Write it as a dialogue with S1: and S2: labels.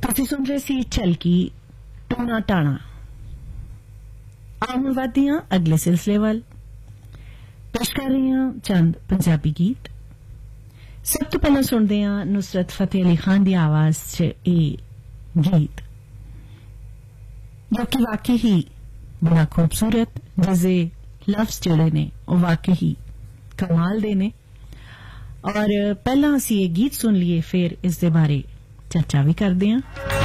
S1: ਤੁਸੀਂ ਸੁਣ ਰਹੇ ਸੀ ਝਲਕੀ ਟੂਣਾ ਟਾਣਾ। ਆਉਣ ਵਾਦੀਆਂ ਅਗਲੇ ਸਿਲਸਿਲੇ ਵੱਲ ਪੇਸ਼ ਕਰ ਰਹੀ ਹਾਂ ਚੰਦ ਪੰਜਾਬੀ ਗੀਤ। ਸਭ ਤੋਂ ਪਹਿਲਾਂ ਸੁਣਦੇ ਹਾਂ ਨੁਸਰਤ ਫਤਿਹ ਅਲੀ ਖਾਨ ਦੀ ਆਵਾਜ਼ 'ਚ ਇਹ ਗੀਤ, ਜੋ ਕਿ ਵਾਕਈ ਹੀ ਬੜਾ ਖੂਬਸੂਰਤ, ਜਿਸਦੇ ਲਫ਼ਜ਼ ਜਿਹੜੇ ਨੇ ਉਹ ਵਾਕਈ ਹੀ ਕਮਾਲ ਦੇ ਨੇ। ਔਰ ਪਹਿਲਾਂ ਅਸੀਂ ਇਹ ਗੀਤ ਸੁਣ ਲਈਏ, ਫਿਰ ਇਸ ਦੇ ਬਾਰੇ ਚਰਚਾ ਵੀ ਕਰਦੇ ਹਾਂ।